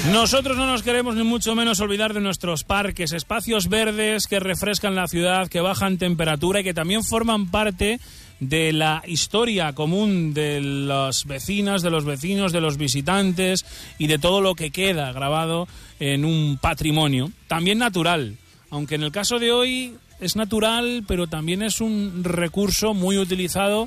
Nosotros no nos queremos ni mucho menos olvidar de nuestros parques, espacios verdes que refrescan la ciudad, que bajan temperatura y que también forman parte de la historia común de las vecinas, de los vecinos, de los visitantes y de todo lo que queda grabado en un patrimonio, también natural, aunque en el caso de hoy es natural, pero también es un recurso muy utilizado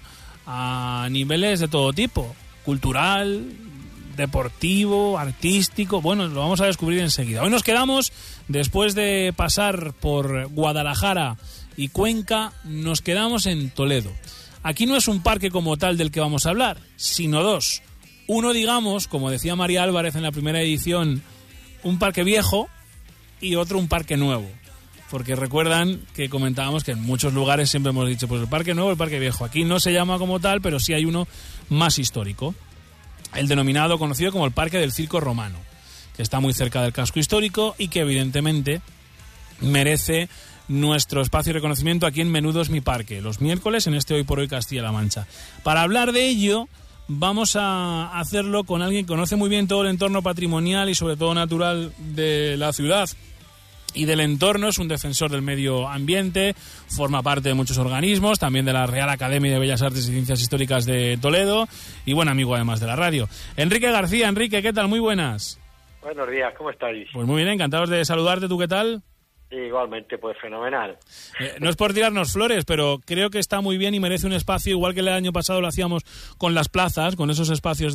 a niveles de todo tipo, cultural, deportivo, artístico. Bueno, lo vamos a descubrir enseguida. Hoy nos quedamos, después de pasar por Guadalajara y Cuenca, nos quedamos en Toledo. Aquí no es un parque como tal del que vamos a hablar, sino dos. Uno, digamos, como decía María Álvarez en la primera edición, un parque viejo, y otro un parque nuevo. Porque recuerdan que comentábamos que en muchos lugares siempre hemos dicho, pues el parque nuevo, el parque viejo. Aquí no se llama como tal, pero sí hay uno más histórico. El denominado, conocido como el Parque del Circo Romano, que está muy cerca del casco histórico y que evidentemente merece nuestro espacio de reconocimiento aquí en Menudos Mi Parque, los miércoles en este Hoy por Hoy Castilla-La Mancha. Para hablar de ello, vamos a hacerlo con alguien que conoce muy bien todo el entorno patrimonial y sobre todo natural de la ciudad y del entorno. Es un defensor del medio ambiente, forma parte de muchos organismos, también de la Real Academia de Bellas Artes y Ciencias Históricas de Toledo y buen amigo además de la radio. Enrique García. Enrique, ¿qué tal? Muy buenas. Buenos días, ¿cómo estáis? Pues muy bien, encantados de saludarte. ¿Tú qué tal? Igualmente, pues fenomenal. No es por tirarnos flores, pero creo que está muy bien y merece un espacio, igual que el año pasado lo hacíamos con las plazas, con esos espacios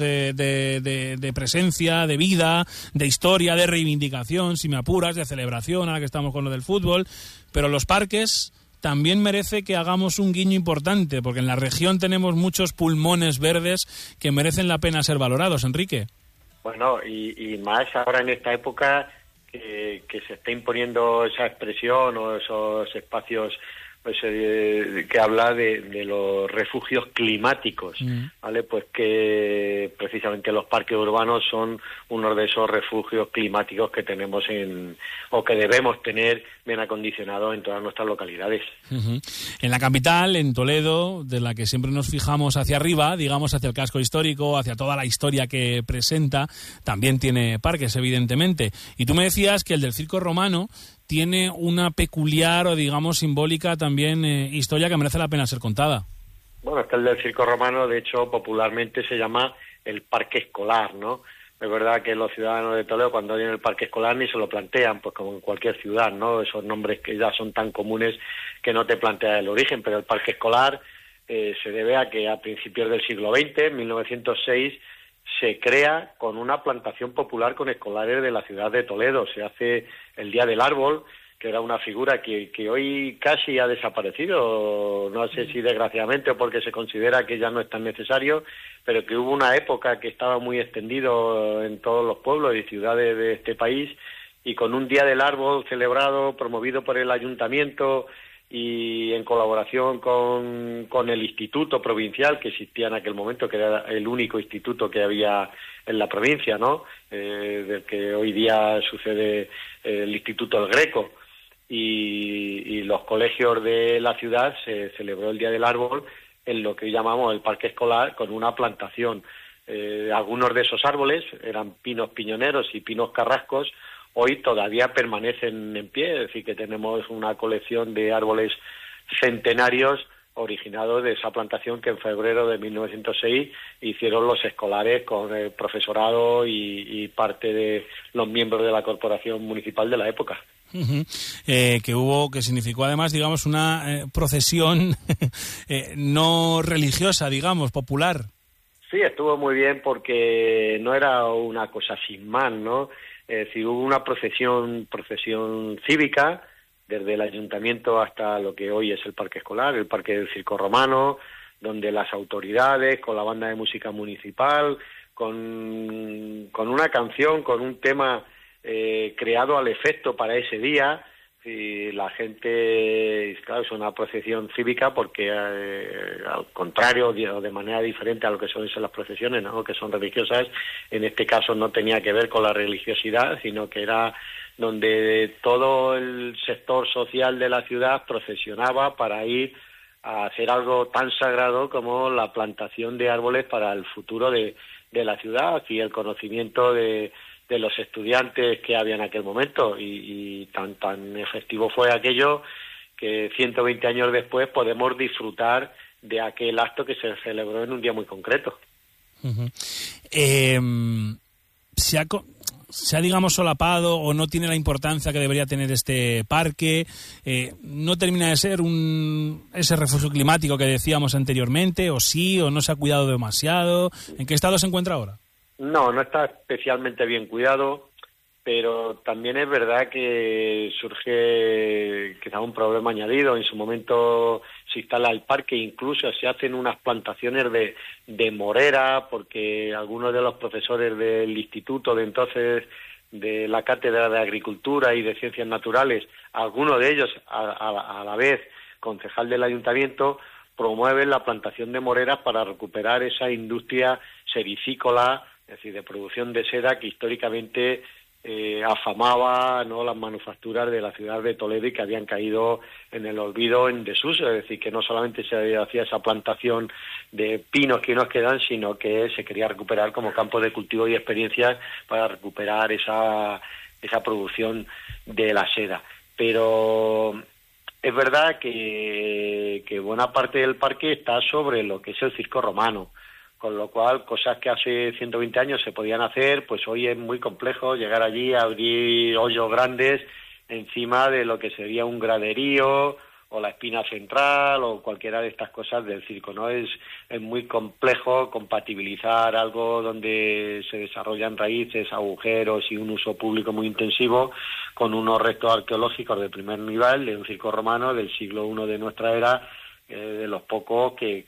de presencia, de vida, de historia, de reivindicación, si me apuras, de celebración, ahora que estamos con lo del fútbol. Pero los parques también merece que hagamos un guiño importante, porque en la región tenemos muchos pulmones verdes que merecen la pena ser valorados, Enrique. Bueno, y más ahora en esta época que se está imponiendo esa expresión o esos espacios, pues, que habla de los refugios climáticos, ¿vale? Pues que precisamente los parques urbanos son uno de esos refugios climáticos que tenemos o que debemos tener bien acondicionados en todas nuestras localidades. En la capital, en Toledo, de la que siempre nos fijamos hacia arriba, digamos hacia el casco histórico, hacia toda la historia que presenta, también tiene parques, evidentemente. Y tú me decías que el del Circo Romano tiene una peculiar o, digamos, simbólica también historia que merece la pena ser contada. Bueno, es que el del Circo Romano, de hecho, popularmente se llama el Parque Escolar, ¿no? Es verdad que los ciudadanos de Toledo, cuando oyen el Parque Escolar, ni se lo plantean, pues como en cualquier ciudad, ¿no? Esos nombres que ya son tan comunes que no te planteas el origen, pero el Parque Escolar se debe a que a principios del siglo XX, en 1906, se crea con una plantación popular con escolares de la ciudad de Toledo. Se hace el Día del Árbol, que era una figura que hoy casi ha desaparecido, no sé si desgraciadamente o porque se considera que ya no es tan necesario, pero que hubo una época que estaba muy extendido en todos los pueblos y ciudades de este país, y con un Día del Árbol celebrado, promovido por el Ayuntamiento y en colaboración con el Instituto Provincial que existía en aquel momento, que era el único instituto que había en la provincia, ¿no? Del que hoy día sucede el Instituto El Greco. Y los colegios de la ciudad se celebró el Día del Árbol en lo que llamamos el Parque Escolar, con una plantación. Algunos de esos árboles eran pinos piñoneros y pinos carrascos. Hoy todavía permanecen en pie, es decir, que tenemos una colección de árboles centenarios originados de esa plantación que en febrero de 1906 hicieron los escolares con el profesorado y parte de los miembros de la corporación municipal de la época. Que significó además, digamos, una procesión no religiosa, digamos, popular. Sí, estuvo muy bien porque no era una cosa sin más, ¿no? Es decir, hubo una procesión cívica desde el ayuntamiento hasta lo que hoy es el Parque Escolar, el Parque del Circo Romano, donde las autoridades, con la banda de música municipal, con una canción, con un tema creado al efecto para ese día, y la gente, claro, es una procesión cívica porque al contrario, de manera diferente a lo que son las procesiones, ¿no?, que son religiosas, en este caso no tenía que ver con la religiosidad, sino que era donde todo el sector social de la ciudad procesionaba para ir a hacer algo tan sagrado como la plantación de árboles para el futuro de de la ciudad y el conocimiento de los estudiantes que había en aquel momento, y tan efectivo fue aquello que 120 años después podemos disfrutar de aquel acto que se celebró en un día muy concreto. Uh-huh. Se ha, digamos, solapado o no tiene la importancia que debería tener este parque, no termina de ser ese refugio climático que decíamos anteriormente, o sí, o no se ha cuidado demasiado. ¿En qué estado se encuentra ahora? No está especialmente bien cuidado, pero también es verdad que surge quizá un problema añadido. En su momento se instala el parque, incluso se hacen unas plantaciones de morera, porque algunos de los profesores del instituto de entonces, de la Cátedra de Agricultura y de Ciencias Naturales, algunos de ellos a la vez concejal del ayuntamiento, promueven la plantación de moreras para recuperar esa industria sericícola, es decir, de producción de seda que históricamente afamaba, ¿no?, las manufacturas de la ciudad de Toledo y que habían caído en el olvido, en desuso. Es decir, que no solamente se hacía esa plantación de pinos que nos quedan, sino que se quería recuperar como campo de cultivo y experiencias para recuperar esa producción de la seda. Pero es verdad que buena parte del parque está sobre lo que es el circo romano, con lo cual cosas que hace 120 años se podían hacer, pues hoy es muy complejo llegar allí a abrir hoyos grandes encima de lo que sería un graderío o la espina central o cualquiera de estas cosas del circo, ¿no? Es muy complejo compatibilizar algo donde se desarrollan raíces, agujeros y un uso público muy intensivo con unos restos arqueológicos de primer nivel de un circo romano del siglo I de nuestra era, de los pocos que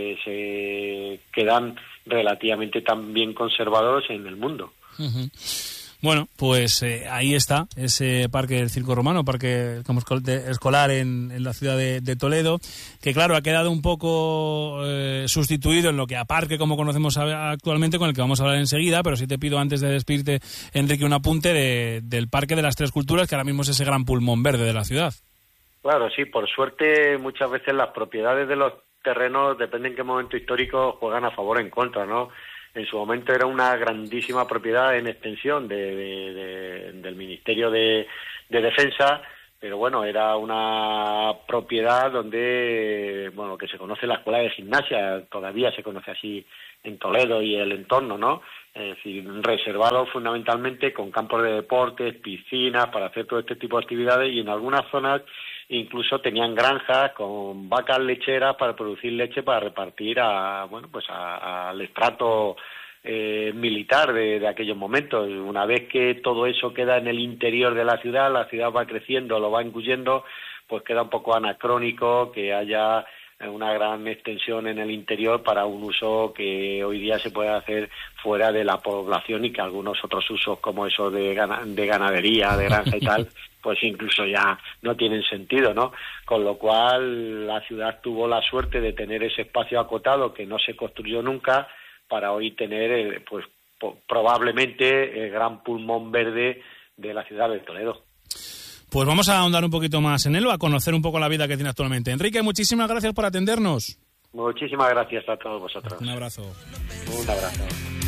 se quedan relativamente tan bien conservados en el mundo. Uh-huh. Bueno, pues ahí está ese parque del Circo Romano, parque escolar en la ciudad de Toledo, que claro, ha quedado un poco sustituido en lo que a parque como conocemos actualmente, con el que vamos a hablar enseguida, pero sí te pido antes de despedirte, Enrique, un apunte del Parque de las Tres Culturas, que ahora mismo es ese gran pulmón verde de la ciudad. Claro, sí, por suerte muchas veces las propiedades de los terrenos, depende en qué momento histórico, juegan a favor o en contra, ¿no? En su momento era una grandísima propiedad en extensión del Ministerio de Defensa, pero bueno, era una propiedad donde, bueno, que se conoce la Escuela de Gimnasia, todavía se conoce así en Toledo y el entorno, ¿no? Es decir, reservado fundamentalmente con campos de deportes, piscinas, para hacer todo este tipo de actividades, y en algunas zonas incluso tenían granjas con vacas lecheras para producir leche para repartir al estrato militar de aquellos momentos. Una vez que todo eso queda en el interior de la ciudad va creciendo, lo va engullendo, pues queda un poco anacrónico que haya una gran extensión en el interior para un uso que hoy día se puede hacer fuera de la población, y que algunos otros usos como eso de ganadería, de granja y tal, pues incluso ya no tienen sentido, ¿no? Con lo cual la ciudad tuvo la suerte de tener ese espacio acotado que no se construyó nunca, para hoy tener probablemente el gran pulmón verde de la ciudad de Toledo. Pues vamos a ahondar un poquito más en él, a conocer un poco la vida que tiene actualmente. Enrique, muchísimas gracias por atendernos. Muchísimas gracias a todos vosotros. Un abrazo. Un abrazo.